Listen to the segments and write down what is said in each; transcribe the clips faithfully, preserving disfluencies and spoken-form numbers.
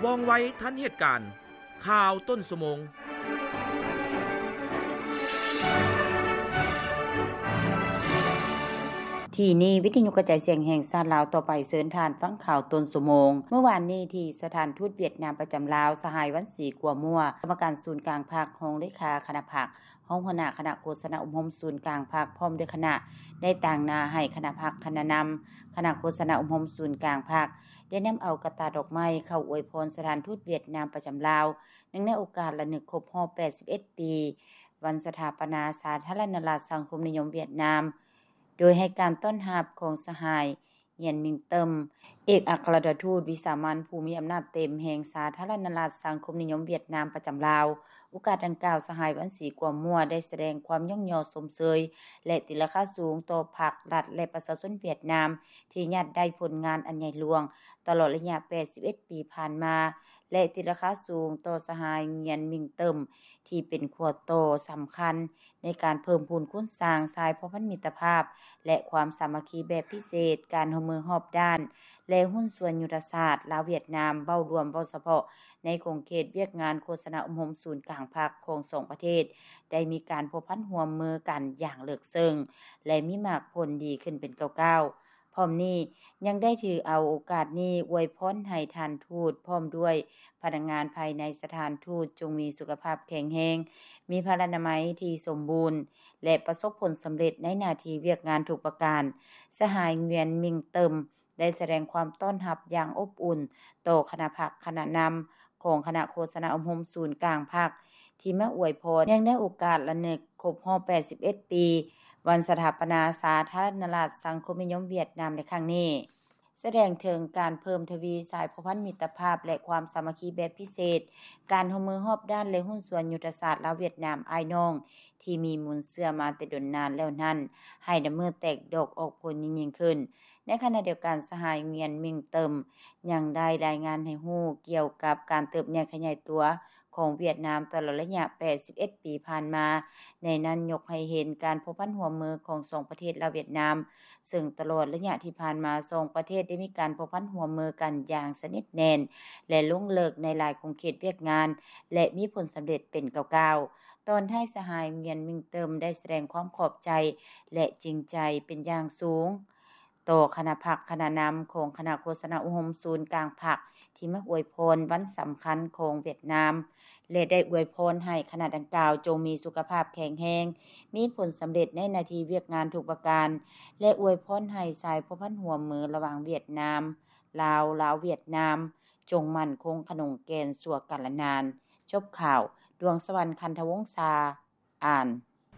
ว่องไวทันเหตุการณ์ข่าวต้นชั่วโมงที่นี่วิทยุกระจายเสียงแห่งชาติลาวต่อไปเชิญทานฟังข่าวต้นชั่วโมงเมื่อวานนี้ที่สถานทูตเวียดนามประจำลาวสหายวันศรีกัวมั่วกรรมการศูนย์กลางภาครองเลขาคณะภาคห้องหัวหน้าคณะโฆษณาอุปมศูนย์กลางภาคพร้อมด้วยคณะได้ต่างนาให้คณะภาคคณะนำคณะโฆษณาอุปมศูนย์กลางภาคได้นำเอากระตาดอกไม้เข้าอวยพรสถานทูตเวียดนามประจำลาวเนื่องในโอกาสระลึกครบรอบแปดสิบเอ็ดปีวันสถาปนาสาธารณรัฐสังคมนิยมเวียดนามโดยให้การต้อนรับของสหายเยียนมิงเติมเอกอัครราชทูตวิสามัญผู้มีอำนาจเต็มแห่งสาธารณรัฐสังคมนิยมเวียดนามประจำลาวโอกาสดังกล่าวสหายวันศรีกัวมั่วได้แสดงความย่องยอสมเชยและติราคาสูงต่อภาครัฐและประชาชนเวียดนามที่ญาติได้ผลงานอันใหญ่หลวงตลอดระยะแปดสิบเอ็ดปีผ่านมาและติราคาสูงต่อสหายเยียนมิงเติมที่เป็นขั้วโตสำคัญในการเพิ่มพูนคุณสร้างสายสัมพันธมิตรภาพและความสามัคคีแบบพิเศษการร่วมมือรอบด้านและหุ้นส่วนยุทธศาสตร์ลาวเวียดนามเว้ารวมเว้าเฉพาะในโครงเขตเวียกงานโฆษณาอุปมศูนย์กลางภาคของสองประเทศได้มีการพัวพันร่วมมือกันอย่างเลิกเซิงและมีมากผลดีขึ้นเป็นเก่าๆพร้อมนี้ยังได้ถือเอาโอกาสนี้อวยพรให้ท่านทูตพร้อมด้วยพนักงานภายในสถานทูตจงมีสุขภาพแข็งแรงมีพลานามัยที่สมบูรณ์และประสบผลสำเร็จในหน้าที่เวียกงานทุกประการสหายเวียนมิงเติมได้แสดงความต้อนรับอย่างอบอุ่นต่อคณะภาคคณะนำของคณะโฆษณาอุปมศูนย์กลางภาคที่มาอวยพรเนื่องในโอกาสระลึกครบรอบแปดสิบเอ็ดปีวันสถาปนาสาธารณรัฐสังคมนิยมเวียดนามในครั้งนี้แสดงถึงการเพิ่มทวีสายสัมพันธมิตรภาพและความสามัคคีแบบพิเศษการร่วมมือรอบด้านและหุ้นส่วนยุทธศาสตร์ลาวเวียดนามอ้ายน้องที่มีมูลเชื่อมาแต่ดนนานแล้วนั้นให้ดำเนินแตกดอกออกผลยิ่งขึ้นในขณะเดียวกันสหายเมียนมิงเติมยังได้รายงานให้ฮู้เกี่ยวกับการเติบใหญ่ขยายตัวของเวียดนามตลอดระยะแปดสิบเอ็ดปีผ่านมาในนั้นยกให้เห็นการพัวพันร่วมมือของสองประเทศลาวเวียดนามซึ่งตลอดระยะที่ผ่านมาสองประเทศได้มีการพัวพันร่วมมือกันอย่างสนิทแน่นและลงเลิกในหลายโครงเขตเวียกงานและมีผลสำเร็จเป็นก้าวๆตอนท้ายสหายเมียนมิงเติมได้แสดงความขอบใจและจริงใจเป็นอย่างสูงต่อคณะภาคคณะนำของคณะโฆษณาอุปมศูนย์กลางภาคที่มาอวยพรวันสำคัญของเวียดนามและได้อวยพรให้คณะดังกล่าวจงมีสุขภาพแข็งแรงมีผลสำเร็จในหน้าที่เวียกงานทุกประการและอวยพรให้สายสัมพันธร่วมมือระหว่างเวียดนามลาวลาวเวียดนามจงมั่นคงขนงแกนสั่วกาลนานจบข่าวดวงสวรรค์คันธวงศ์ชาอ่าน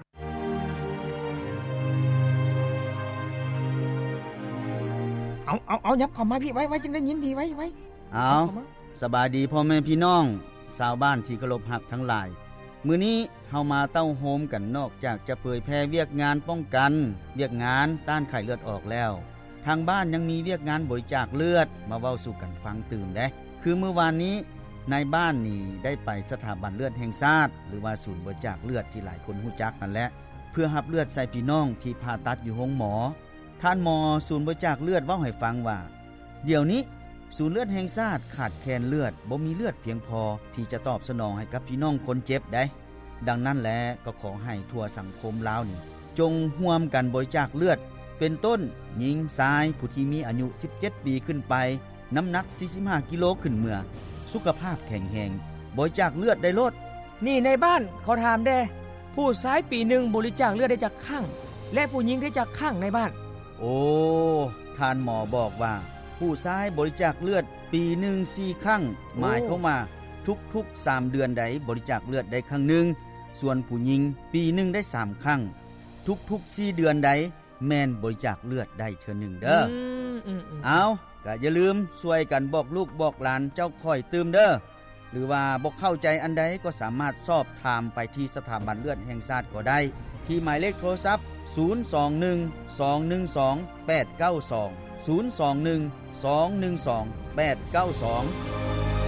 เอาเอาเอายับเข้ามาพี่ไว้ไว้จึงได้ยินดีไว้ไว้เอาสบายดีพ่อแม่พี่น้องชาวบ้านที่เคารพรักทั้งหลายมื้อนี้เฮามาเต้าโฮมกันนอกจากจะเผยแพร่เวียกงานป้องกันเวียกงานต้านไข้เลือดออกแล้วทางบ้านยังมีเวียกงานบริจาคเลือดมาเว้าสู่กันฟังตื่มเด้คือเมื่อวานนี้ในบ้านนี่ได้ไปสถาบันเลือดแห่งชาติหรือว่าศูนย์บริจาคเลือดที่หลายคนรู้จักนั่นแหละเพื่อรับเลือดใส่พี่น้องที่ผ่าตัดอยู่โรงหมอท่านหมอศูนย์บริจาคเลือดเว้าให้ฟังว่าเดี๋ยวนี้ศูนย์เลือดแห่งชาติขาดแคลนเลือดบ่มีเลือดเพียงพอที่จะตอบสนองให้กับพี่น้องคนเจ็บได้ดังนั้นแลก็ขอให้ทั่วสังคมลาวนี่จงร่วมกันบริจาคเลือดเป็นต้นหญิงชายผู้ที่มีอายุสิบเจ็ดปีขึ้นไปน้ำหนักสี่สิบห้ากิโลขึ้นเมื่อสุขภาพแข็งแรงบริจาคเลือดได้ลดนี่ในบ้านขอถามแด่ผู้ชายปีหนึ่งบริจาคเลือดได้จากข้างและผู้หญิงได้จากข้างในบ้านโอ้ท่านหมอบอกว่าผู้ชายบริจาคเลือดปีหนึ่งสี่ครั้งหมายเข้ามาทุกๆสามเดือนใดบริจาคเลือดได้ครั้งหนึ่งส่วนผู้หญิงปีหนึ่งได้สามครั้งทุกๆสี่เดือนใดแม่นบริจาคเลือดได้เทื่อหนึ่งเด้ออืมๆเอาก็อย่าลืมช่วยกันบอกลูกบอกหลานเจ้าค่อยตื่มเด้อหรือว่าบ่เข้าใจอันใดก็สามารถสอบถามไปที่สถาบันเลือดแห่งชาติก็ได้ที่หมายเลขโทรศัพท์ศูนย์ สอง หนึ่ง สอง หนึ่ง สอง แปด เก้า สอง ศูนย์ สอง หนึ่ง สอง หนึ่ง สอง แปด เก้า สอง